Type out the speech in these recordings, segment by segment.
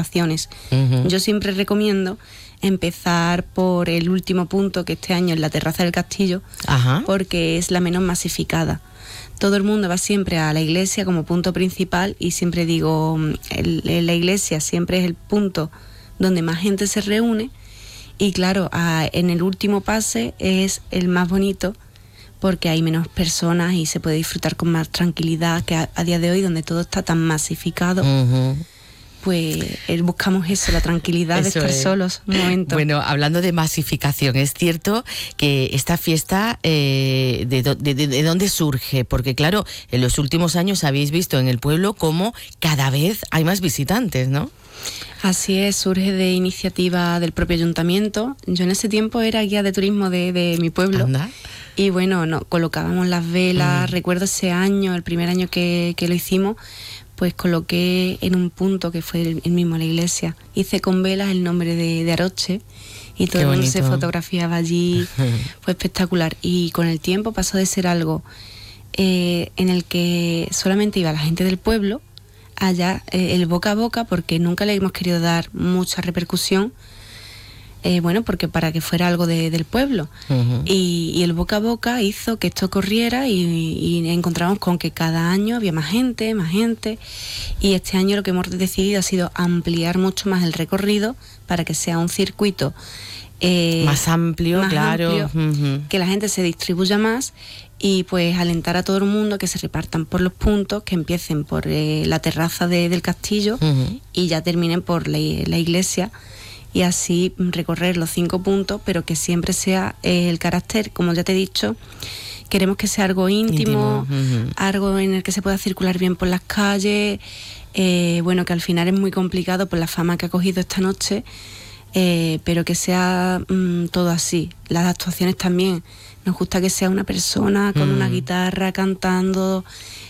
actuaciones. Yo siempre recomiendo empezar por el último punto, que este año es la terraza del castillo, porque es la menos masificada. Todo el mundo va siempre a la iglesia como punto principal y siempre digo, la iglesia siempre es el punto donde más gente se reúne y claro, en el último pase es el más bonito porque hay menos personas y se puede disfrutar con más tranquilidad que a día de hoy donde todo está tan masificado. Pues buscamos eso, la tranquilidad de estar solos un momento. Bueno, hablando de masificación, es cierto que esta fiesta, ¿de dónde surge? Porque claro, en los últimos años habéis visto en el pueblo cómo cada vez hay más visitantes, ¿no? Así es, surge de iniciativa del propio ayuntamiento. Yo en ese tiempo era guía de turismo de mi pueblo. ¿Anda? Y bueno, colocábamos las velas. Recuerdo ese año, el primer año que lo hicimos, pues coloqué en un punto que fue el mismo la iglesia, hice con velas el nombre de Aroche y todo el mundo se fotografiaba allí, fue espectacular. Y con el tiempo pasó de ser algo en el que solamente iba la gente del pueblo, allá el boca a boca, porque nunca le hemos querido dar mucha repercusión, porque para que fuera algo del pueblo. Y el boca a boca hizo que esto corriera y encontramos con que cada año había más gente, y este año lo que hemos decidido ha sido ampliar mucho más el recorrido para que sea un circuito más amplio, claro, que la gente se distribuya más y pues alentar a todo el mundo que se repartan por los puntos, que empiecen por la terraza del castillo y ya terminen por la iglesia, y así recorrer los 5 puntos, pero que siempre sea el carácter, como ya te he dicho, queremos que sea algo íntimo. Algo en el que se pueda circular bien por las calles, que al final es muy complicado por la fama que ha cogido esta noche, pero que sea todo así. Las actuaciones también, nos gusta que sea una persona con una guitarra cantando.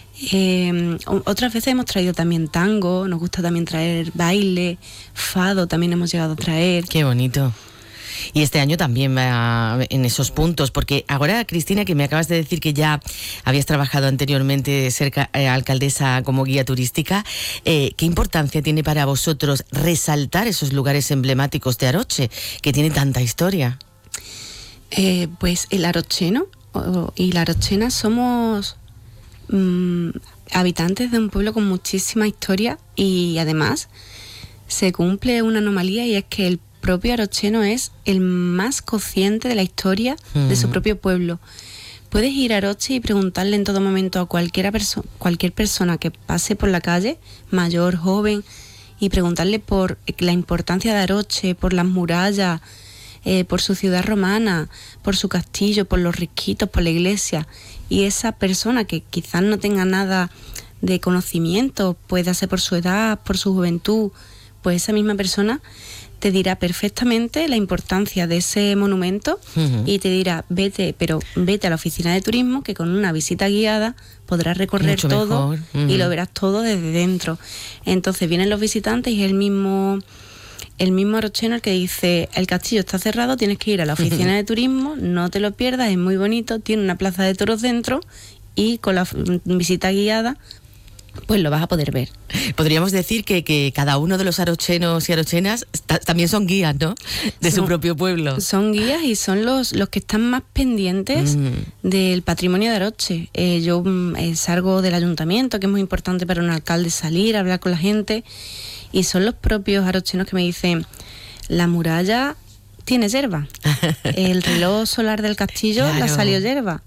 Otras veces hemos traído también tango, nos gusta también traer baile, fado también hemos llegado a traer. Qué bonito. Y este año también va en esos puntos, porque ahora, Cristina, que me acabas de decir que ya habías trabajado anteriormente de ser alcaldesa como guía turística, ¿qué importancia tiene para vosotros resaltar esos lugares emblemáticos de Aroche, que tiene tanta historia? Pues el arocheno y la arochena somos habitantes de un pueblo con muchísima historia, y además se cumple una anomalía, y es que el propio arocheno es el más consciente de la historia de su propio pueblo. Puedes ir a Aroche y preguntarle en todo momento a cualquier persona que pase por la calle, mayor, joven, y preguntarle por la importancia de Aroche, por las murallas, por su ciudad romana, por su castillo, por los risquitos, por la iglesia. Y esa persona que quizás no tenga nada de conocimiento, pueda ser por su edad, por su juventud, pues esa misma persona te dirá perfectamente la importancia de ese monumento y te dirá, vete a la oficina de turismo, que con una visita guiada podrás recorrer mucho todo y lo verás todo desde dentro. Entonces vienen los visitantes y es el mismo arocheno el que dice, el castillo está cerrado, tienes que ir a la oficina de turismo, no te lo pierdas, es muy bonito, tiene una plaza de toros dentro y con la visita guiada pues lo vas a poder ver. Podríamos decir que cada uno de los arochenos y arochenas también son guías, ¿no? De su propio pueblo. Son guías y son los que están más pendientes del patrimonio de Aroche. Yo salgo del ayuntamiento, que es muy importante para un alcalde salir, hablar con la gente, y son los propios arochenos que me dicen, la muralla tiene yerba, el reloj solar del castillo le ha salido yerba.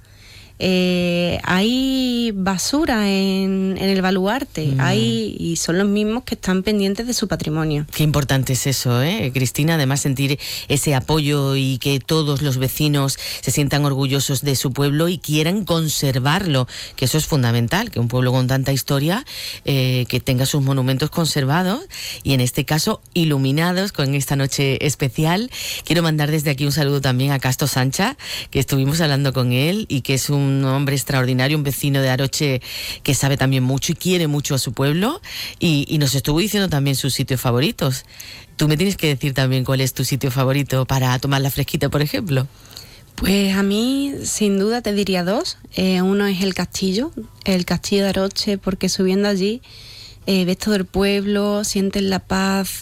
Hay basura en el baluarte, y son los mismos que están pendientes de su patrimonio. Qué importante es eso, Cristina, además sentir ese apoyo y que todos los vecinos se sientan orgullosos de su pueblo y quieran conservarlo, que eso es fundamental, que un pueblo con tanta historia que tenga sus monumentos conservados y en este caso iluminados con esta noche especial. Quiero mandar desde aquí un saludo también a Casto Sancha, que estuvimos hablando con él y que es un hombre extraordinario, un vecino de Aroche que sabe también mucho y quiere mucho a su pueblo, y nos estuvo diciendo también sus sitios favoritos. Tú me tienes que decir también cuál es tu sitio favorito para tomar la fresquita, por ejemplo. Pues a mí, sin duda, te diría 2. Uno es el castillo de Aroche, porque subiendo allí ves todo el pueblo, sientes la paz